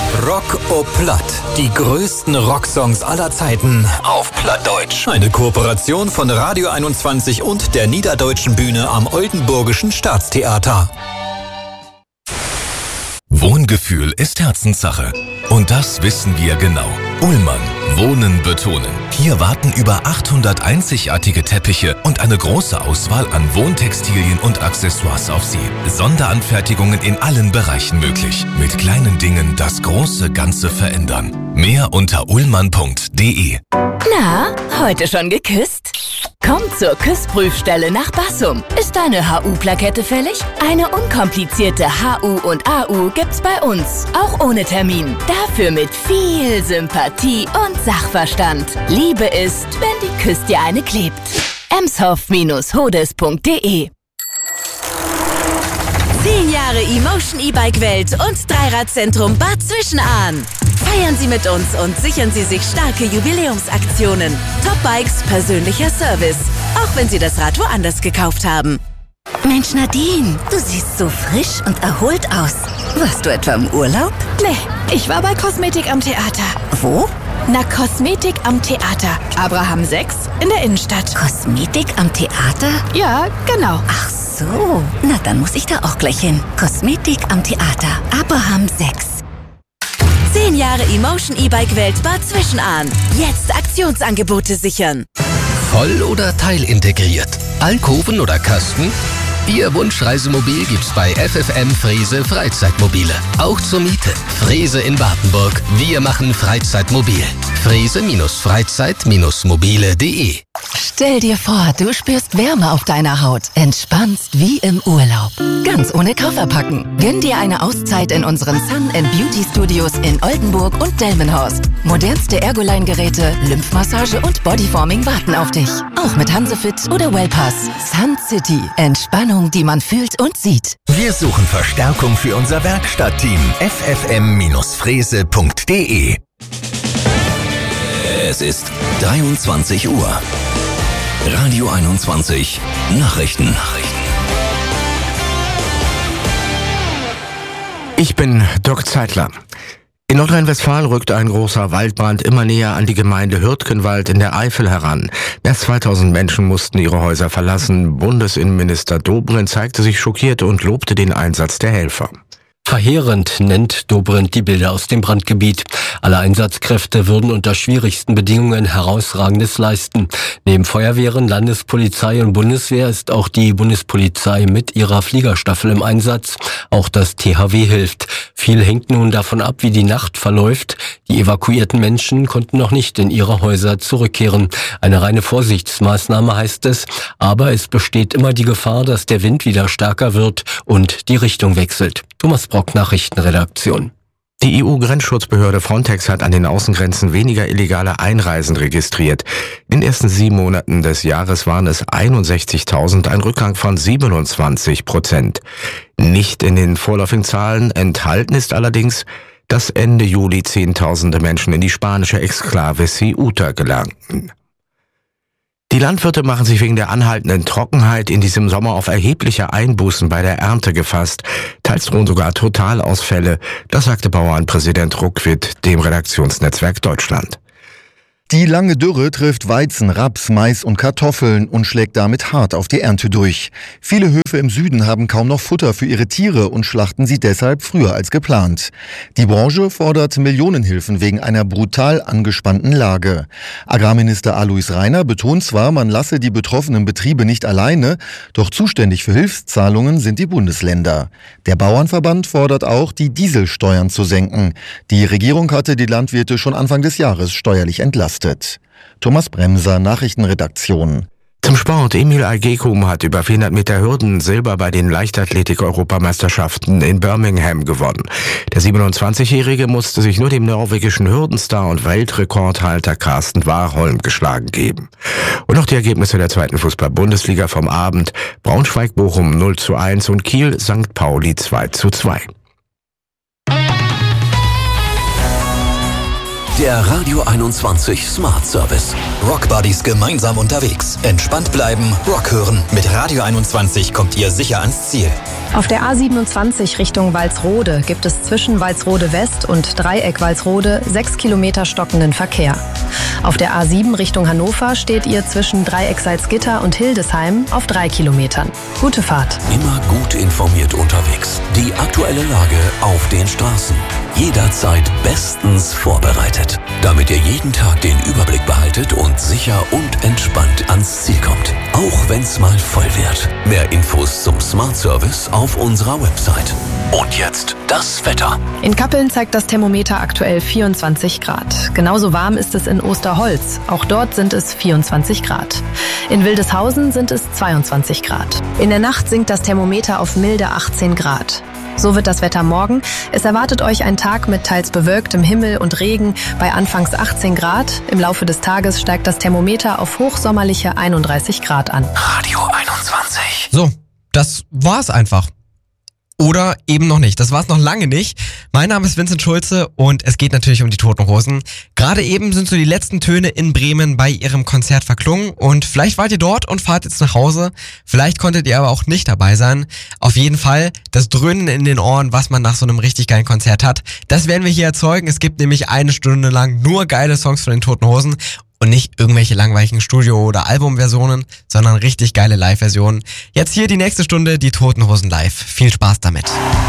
Rock o Platt. Die größten Rocksongs aller Zeiten auf Plattdeutsch. Eine Kooperation von Radio 21 und der Niederdeutschen Bühne am Oldenburgischen Staatstheater. Wohngefühl ist Herzenssache. Und das wissen wir genau. Ullmann. Wohnen betonen. Hier warten über 800 einzigartige Teppiche und eine große Auswahl an Wohntextilien und Accessoires auf Sie. Sonderanfertigungen in allen Bereichen möglich. Mit kleinen Dingen das große Ganze verändern. Mehr unter ullmann.de. Na, heute schon geküsst? Komm zur Küssprüfstelle nach Bassum. Ist deine HU-Plakette fällig? Eine unkomplizierte HU und AU gibt's bei uns, auch ohne Termin. Dafür mit viel Sympathie und Sachverstand. Liebe ist, wenn die Küss dir eine klebt. emshoff-hodes.de. 10 Jahre Emotion E-Bike-Welt und Dreiradzentrum Bad Zwischenahn. Feiern Sie mit uns und sichern Sie sich starke Jubiläumsaktionen. Top-Bikes, persönlicher Service. Auch wenn Sie das Rad woanders gekauft haben. Mensch Nadine, du siehst so frisch und erholt aus. Warst du etwa im Urlaub? Nee, ich war bei Kosmetik am Theater. Wo? Na, Kosmetik am Theater. Abraham 6 in der Innenstadt. Kosmetik am Theater? Ja, genau. Ach so, na dann muss ich da auch gleich hin. Kosmetik am Theater. Abraham 6. 10 Jahre Emotion E-Bike-Welt Bad Zwischenahn. Jetzt Aktionsangebote sichern. Voll- oder teilintegriert? Alkoven oder Kasten? Ihr Wunschreisemobil gibt's bei FFM Frese Freizeitmobile. Auch zur Miete. Frese in Wartenburg. Wir machen Freizeitmobil. Frese-Freizeit-mobile.de. Stell dir vor, du spürst Wärme auf deiner Haut, entspannst wie im Urlaub. Ganz ohne Koffer packen. Gönn dir eine Auszeit in unseren Sun & Beauty Studios in Oldenburg und Delmenhorst. Modernste Ergoline-Geräte, Lymphmassage und Bodyforming warten auf dich. Auch mit Hansefit oder Wellpass. Sun City. Entspannung, die man fühlt und sieht. Wir suchen Verstärkung für unser Werkstattteam. ffm-frese.de. Es ist 23 Uhr. Radio 21 Nachrichten. Ich bin Dirk Zeitler. In Nordrhein-Westfalen rückt ein großer Waldbrand immer näher an die Gemeinde Hürtgenwald in der Eifel heran. Mehr als 2000 Menschen mussten ihre Häuser verlassen. Bundesinnenminister Dobrindt zeigte sich schockiert und lobte den Einsatz der Helfer. Verheerend nennt Dobrindt die Bilder aus dem Brandgebiet. Alle Einsatzkräfte würden unter schwierigsten Bedingungen Herausragendes leisten. Neben Feuerwehren, Landespolizei und Bundeswehr ist auch die Bundespolizei mit ihrer Fliegerstaffel im Einsatz. Auch das THW hilft. Viel hängt nun davon ab, wie die Nacht verläuft. Die evakuierten Menschen konnten noch nicht in ihre Häuser zurückkehren. Eine reine Vorsichtsmaßnahme heißt es, aber es besteht immer die Gefahr, dass der Wind wieder stärker wird und die Richtung wechselt. Thomas Brock, Nachrichtenredaktion. Die EU-Grenzschutzbehörde Frontex hat an den Außengrenzen weniger illegale Einreisen registriert. In den ersten 7 Monaten des Jahres waren es 61.000, ein Rückgang von 27%. Nicht in den vorläufigen Zahlen enthalten ist allerdings, dass Ende Juli Zehntausende Menschen in die spanische Exklave Ceuta gelangten. Die Landwirte machen sich wegen der anhaltenden Trockenheit in diesem Sommer auf erhebliche Einbußen bei der Ernte gefasst. Teils drohen sogar Totalausfälle. Das sagte Bauernpräsident Ruckwied dem Redaktionsnetzwerk Deutschland. Die lange Dürre trifft Weizen, Raps, Mais und Kartoffeln und schlägt damit hart auf die Ernte durch. Viele Höfe im Süden haben kaum noch Futter für ihre Tiere und schlachten sie deshalb früher als geplant. Die Branche fordert Millionenhilfen wegen einer brutal angespannten Lage. Agrarminister Alois Rainer betont zwar, man lasse die betroffenen Betriebe nicht alleine, doch zuständig für Hilfszahlungen sind die Bundesländer. Der Bauernverband fordert auch, die Dieselsteuern zu senken. Die Regierung hatte die Landwirte schon Anfang des Jahres steuerlich entlastet. Thomas Bremser, Nachrichtenredaktion. Zum Sport. Emil Algekum hat über 400 Meter Hürden Silber bei den Leichtathletik-Europameisterschaften in Birmingham gewonnen. Der 27-Jährige musste sich nur dem norwegischen Hürdenstar und Weltrekordhalter Carsten Warholm geschlagen geben. Und noch die Ergebnisse der 2. Fußball-Bundesliga vom Abend. Braunschweig-Bochum 0:1 und Kiel-St. Pauli 2:2. Der Radio 21 Smart Service. Rock Buddies gemeinsam unterwegs. Entspannt bleiben, Rock hören. Mit Radio 21 kommt ihr sicher ans Ziel. Auf der A27 Richtung Walsrode gibt es zwischen Walsrode West und Dreieck Walsrode 6 Kilometer stockenden Verkehr. Auf der A7 Richtung Hannover steht ihr zwischen Dreieck Salzgitter und Hildesheim auf 3 Kilometern. Gute Fahrt. Immer gut informiert unterwegs. Die aktuelle Lage auf den Straßen. Jederzeit bestens vorbereitet, damit ihr jeden Tag den Überblick behaltet und sicher und entspannt ans Ziel kommt. Auch wenn's mal voll wird. Mehr Infos zum Smart Service auf unserer Website. Und jetzt das Wetter. In Kappeln zeigt das Thermometer aktuell 24 Grad. Genauso warm ist es in Osterholz. Auch dort sind es 24 Grad. In Wildeshausen sind es 22 Grad. In der Nacht sinkt das Thermometer auf milde 18 Grad. So wird das Wetter morgen. Es erwartet euch ein Tag mit teils bewölktem Himmel und Regen bei anfangs 18 Grad. Im Laufe des Tages steigt das Thermometer auf hochsommerliche 31 Grad an. Radio 21. So, das war's einfach. Oder eben noch nicht. Das war's noch lange nicht. Mein Name ist Vincent Schulze und es geht natürlich um die Toten Hosen. Gerade eben sind so die letzten Töne in Bremen bei ihrem Konzert verklungen und vielleicht wart ihr dort und fahrt jetzt nach Hause. Vielleicht konntet ihr aber auch nicht dabei sein. Auf jeden Fall das Dröhnen in den Ohren, was man nach so einem richtig geilen Konzert hat, das werden wir hier erzeugen. Es gibt nämlich 1 Stunde lang nur geile Songs von den Toten Hosen. Und nicht irgendwelche langweiligen Studio- oder Albumversionen, sondern richtig geile Live-Versionen. Jetzt hier die nächste Stunde, die Toten Hosen live. Viel Spaß damit.